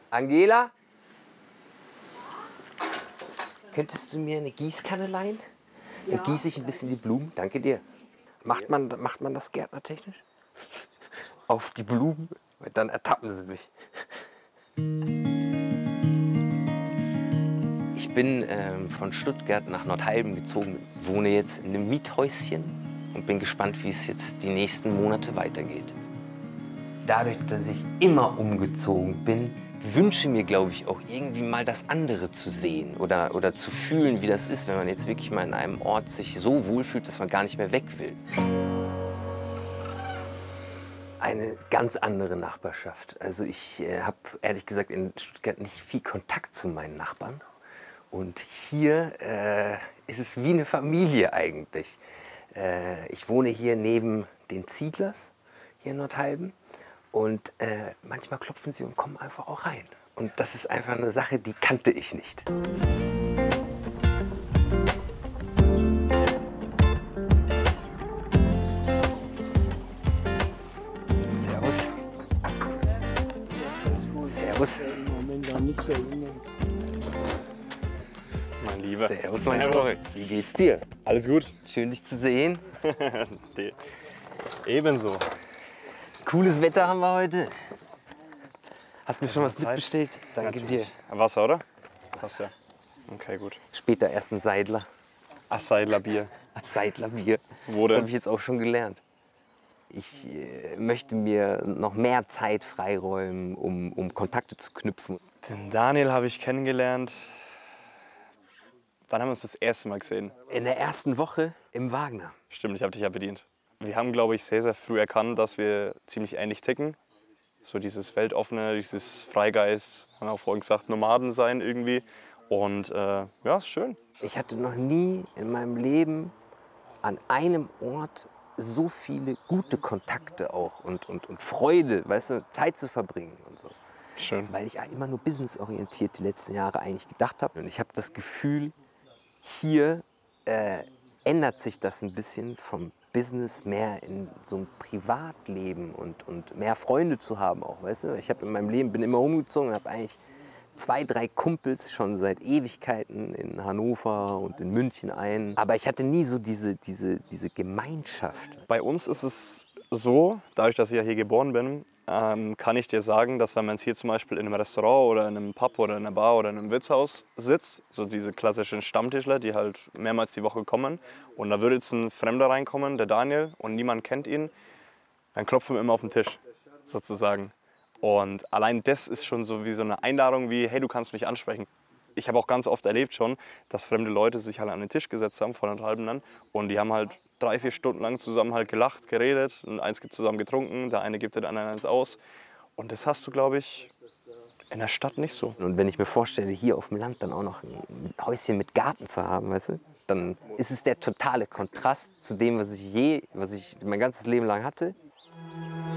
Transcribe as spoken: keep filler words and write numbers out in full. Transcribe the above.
Angela? Könntest du mir eine Gießkanne leihen? Dann ja, gieße ich ein bisschen die Blumen. Danke dir. Macht man, macht man das gärtnertechnisch? Auf die Blumen? Dann ertappen sie mich. Ich bin ähm, von Stuttgart nach Nordheilben gezogen, wohne jetzt in einem Miethäuschen und bin gespannt, wie es jetzt die nächsten Monate weitergeht. Dadurch, dass ich immer umgezogen bin, wünsche mir, glaube ich, auch irgendwie mal das andere zu sehen oder, oder zu fühlen, wie das ist, wenn man jetzt wirklich mal in einem Ort sich so wohlfühlt, dass man gar nicht mehr weg will. Eine ganz andere Nachbarschaft. Also ich äh, habe ehrlich gesagt in Stuttgart nicht viel Kontakt zu meinen Nachbarn. Und hier äh, ist es wie eine Familie eigentlich. Äh, ich wohne hier neben den Zieglers, hier in Nordheilben. Und äh, manchmal klopfen sie und kommen einfach auch rein. Und das ist einfach eine Sache, die kannte ich nicht. Servus. Servus. Mein Lieber. Servus, mein Freund. Wie geht's dir? Alles gut? Schön, dich zu sehen. Ebenso. Cooles Wetter haben wir heute. Hast mir schon was mitbestellt? Danke dir. Wasser, oder? Passt ja. Okay, gut. Später erst ein Seidler. Ach, Seidlerbier. Seidlerbier. Wo denn? Das habe ich jetzt auch schon gelernt. Ich äh, möchte mir noch mehr Zeit freiräumen, um, um Kontakte zu knüpfen. Den Daniel habe ich kennengelernt. Wann haben wir uns das erste Mal gesehen? In der ersten Woche im Wagner. Stimmt, ich habe dich ja bedient. Wir haben, glaube ich, sehr, sehr früh erkannt, dass wir ziemlich ähnlich ticken. So dieses Weltoffene, dieses Freigeist, haben wir auch vorhin gesagt, Nomaden sein irgendwie. Und äh, ja, ist schön. Ich hatte noch nie in meinem Leben an einem Ort so viele gute Kontakte auch und, und, und Freude, weißt du, Zeit zu verbringen und so. Schön. Weil ich immer nur businessorientiert die letzten Jahre eigentlich gedacht habe. Und ich habe das Gefühl, hier äh, ändert sich das ein bisschen vom Business mehr in so ein Privatleben und, und mehr Freunde zu haben auch, weißt du? Ich habe in meinem Leben, bin immer umgezogen und habe eigentlich zwei, drei Kumpels schon seit Ewigkeiten in Hannover und in München ein. Aber ich hatte nie so diese, diese, diese Gemeinschaft. Bei uns ist es so, dadurch, dass ich ja hier geboren bin, ähm, kann ich dir sagen, dass wenn man jetzt hier zum Beispiel in einem Restaurant oder in einem Pub oder in einer Bar oder in einem Wirtshaus sitzt, so diese klassischen Stammtischler, die halt mehrmals die Woche kommen, und da würde jetzt ein Fremder reinkommen, der Daniel, und niemand kennt ihn, dann klopfen wir immer auf den Tisch, sozusagen. Und allein das ist schon so wie so eine Einladung wie, hey, du kannst mich ansprechen. Ich habe auch ganz oft erlebt schon, dass fremde Leute sich halt an den Tisch gesetzt haben, vor anderthalb dann, und die haben halt drei, vier Stunden lang zusammen halt gelacht, geredet und eins zusammen getrunken, der eine gibt den anderen eins aus. Und das hast du, glaube ich, in der Stadt nicht so. Und wenn ich mir vorstelle, hier auf dem Land dann auch noch ein Häuschen mit Garten zu haben, weißt du, dann ist es der totale Kontrast zu dem, was ich je, was ich mein ganzes Leben lang hatte.